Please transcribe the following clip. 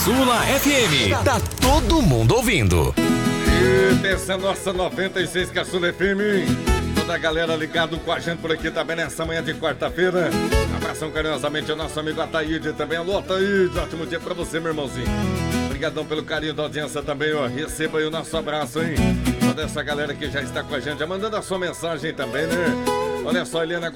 Caçula FM. Tá todo mundo ouvindo. E essa nossa 96 Caçula FM. Toda a galera ligado com a gente por aqui também nessa manhã de quarta-feira. Abração carinhosamente ao nosso amigo Ataíde também. Alô, Ataíde, ótimo dia pra você, meu irmãozinho. Obrigadão pelo carinho da audiência também, ó. Receba aí o nosso abraço, hein? Toda essa galera que já está com a gente, já mandando a sua mensagem também, né? Olha só, Helena